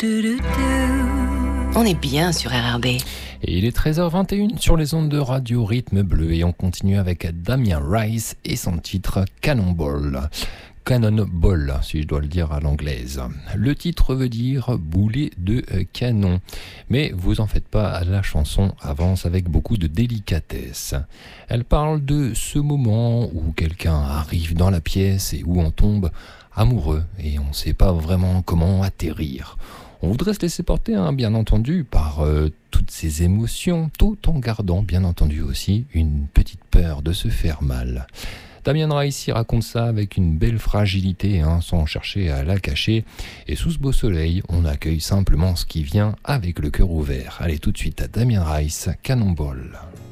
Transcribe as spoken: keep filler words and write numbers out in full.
On est bien sur R R B. Et il est treize heures vingt et une sur les ondes de Radio Rythme Bleu et on continue avec Damien Rice et son titre Cannonball. Cannonball, si je dois le dire à l'anglaise. Le titre veut dire boulet de canon. Mais vous en faites pas, la chanson avance avec beaucoup de délicatesse. Elle parle de ce moment où quelqu'un arrive dans la pièce et où on tombe amoureux et on ne sait pas vraiment comment atterrir. On voudrait se laisser porter, hein, bien entendu, par euh, toutes ces émotions, tout en gardant, bien entendu aussi, une petite peur de se faire mal. Damien Rice y raconte ça avec une belle fragilité, hein, sans chercher à la cacher. Et sous ce beau soleil, on accueille simplement ce qui vient avec le cœur ouvert. Allez, tout de suite à Damien Rice, Cannonball.